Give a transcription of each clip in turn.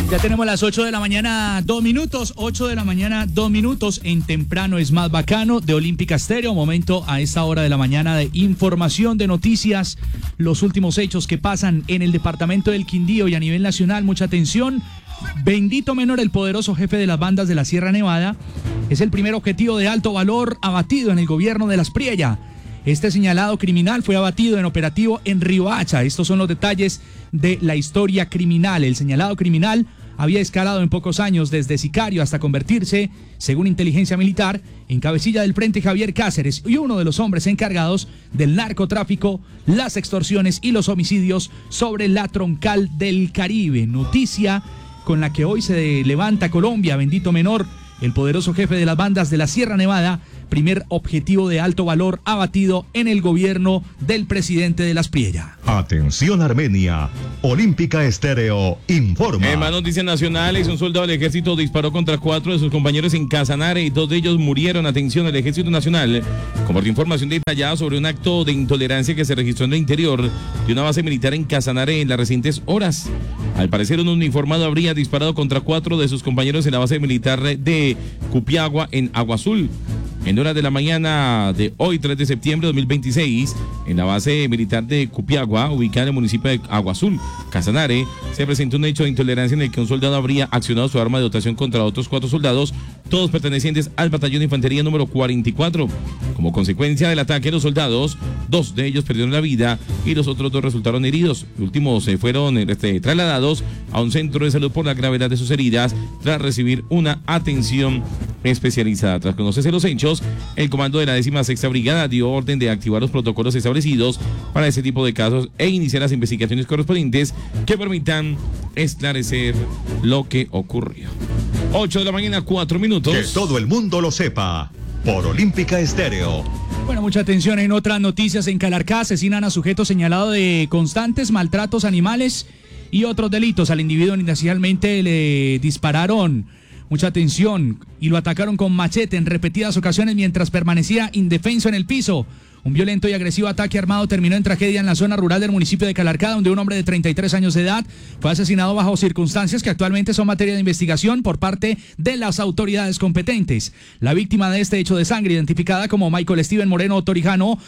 Ya tenemos las 8 de la mañana, 2 minutos. 8 de la mañana, 2 minutos. En Temprano es más bacano de Olímpica Estéreo. Momento a esta hora de la mañana de información, de noticias, los últimos hechos que pasan en el departamento del Quindío y a nivel nacional. Mucha atención. Bendito Menor, el poderoso jefe de las bandas de la Sierra Nevada, es el primer objetivo de alto valor abatido en el gobierno de Las Priella. Este señalado criminal fue abatido en operativo en Riohacha. Estos son los detalles de la historia criminal. El señalado criminal había escalado en pocos años desde sicario hasta convertirse, según inteligencia militar, en cabecilla del Frente Javier Cáceres y uno de los hombres encargados del narcotráfico, las extorsiones y los homicidios sobre la troncal del Caribe. Noticia con la que hoy se levanta Colombia. Bendito Menor, el poderoso jefe de las bandas de la Sierra Nevada, primer objetivo de alto valor abatido en el gobierno del presidente de Las Priella. Atención Armenia, Olímpica Estéreo informa. En más noticias nacionales, un soldado del ejército disparó contra 4 de sus compañeros en Casanare y 2 de ellos murieron. Atención, el Ejército Nacional compartió información detallada sobre un acto de intolerancia que se registró en el interior de una base militar en Casanare en las recientes horas. Al parecer, un uniformado habría disparado contra 4 de sus compañeros en la base militar de Cupiagua en Agua Azul. En horas de la mañana de hoy, 3 de septiembre de 2026, en la base militar de Cupiagua, ubicada en el municipio de Agua Azul, Casanare, se presentó un hecho de intolerancia en el que un soldado habría accionado su arma de dotación contra otros 4 soldados, todos pertenecientes al batallón de infantería número 44. Como consecuencia del ataque, los soldados, 2 de ellos perdieron la vida y los otros 2 resultaron heridos. Los últimos fueron trasladados a un centro de salud por la gravedad de sus heridas tras recibir una atención especializada. Tras conocerse los hechos, el comando de la 16ª Brigada dio orden de activar los protocolos establecidos para ese tipo de casos e iniciar las investigaciones correspondientes que permitan esclarecer lo que ocurrió. 8 de la mañana, 4 minutos. Que todo el mundo lo sepa por Olímpica Estéreo. Bueno, mucha atención. En otras noticias, en Calarcá asesinan a sujeto señalado de constantes maltratos animales y otros delitos. Al individuo inicialmente le dispararon, mucha atención, y lo atacaron con machete en repetidas ocasiones mientras permanecía indefenso en el piso. Un violento y agresivo ataque armado terminó en tragedia en la zona rural del municipio de Calarcá, donde un hombre de 33 años de edad fue asesinado bajo circunstancias que actualmente son materia de investigación por parte de las autoridades competentes. La víctima de este hecho de sangre, identificada como Michael Steven Moreno Torijano,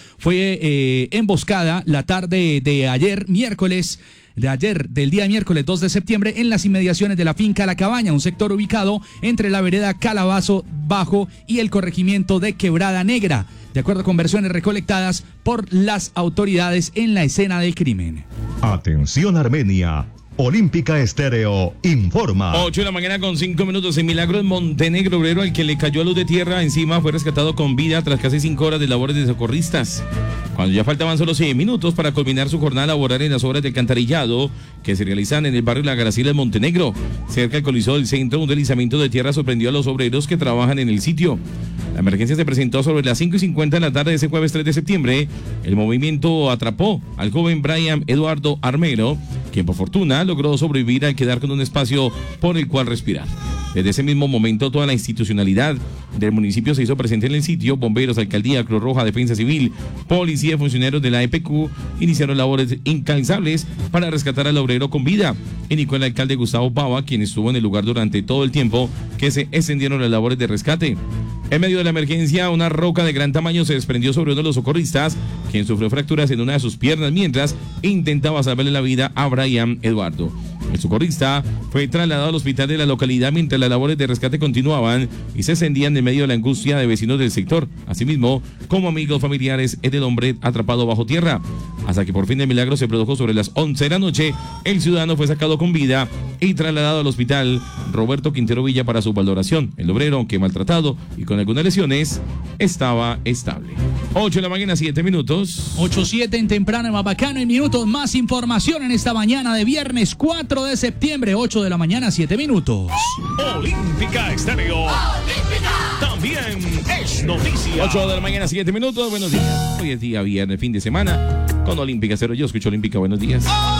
fue emboscada la tarde de ayer, del día miércoles 2 de septiembre, en las inmediaciones de la finca La Cabaña, un sector ubicado entre la vereda Calabazo Bajo y el corregimiento de Quebrada Negra, de acuerdo con versiones recolectadas por las autoridades en la escena del crimen. Atención Armenia, Olímpica Estéreo informa. 8 de la mañana con 5 minutos. En Milagros, Montenegro, obrero al que le cayó luz de tierra encima fue rescatado con vida tras casi 5 horas de labores de socorristas. Cuando ya faltaban solo 6 minutos para culminar su jornada laboral en las obras de alcantarillado que se realizan en el barrio La Graciela de Montenegro, cerca del Coliseo del Centro, un deslizamiento de tierra sorprendió a los obreros que trabajan en el sitio. La emergencia se presentó sobre las 5:50 de la tarde de ese jueves 3 de septiembre. El movimiento atrapó al joven Brian Eduardo Armero, quien por fortuna logró sobrevivir al quedar con un espacio por el cual respirar. Desde ese mismo momento, toda la institucionalidad del municipio se hizo presente en el sitio. Bomberos, alcaldía, Cruz Roja, Defensa Civil, policía, funcionarios de la EPQ iniciaron labores incansables para rescatar al obrero con vida. Indicó el alcalde Gustavo Bava, quien estuvo en el lugar durante todo el tiempo que se extendieron las labores de rescate. En medio de la emergencia, una roca de gran tamaño se desprendió sobre uno de los socorristas, quien sufrió fracturas en una de sus piernas mientras intentaba salvarle la vida a Brian Eduardo. El socorrista fue trasladado al hospital de la localidad mientras las labores de rescate continuaban y se extendían en medio de la angustia de vecinos del sector, asimismo como amigos familiares del hombre atrapado bajo tierra. Hasta que por fin el milagro se produjo sobre las 11 de la noche, el ciudadano fue sacado con vida y trasladado al hospital Roberto Quintero Villa para su valoración. El obrero, aunque maltratado y con algunas lesiones, estaba estable. 8 de la mañana, 7 minutos. 8:07 en Temprano y más bacano en minutos. Más información en esta mañana de viernes 4 de septiembre, 8 de la mañana, 7 minutos. Olímpica Estéreo. Olímpica. También es noticia. 8 de la mañana, 7 minutos. Buenos días. Hoy es día viernes, fin de semana. Con Olímpica Estéreo. Yo escucho Olímpica. Buenos días.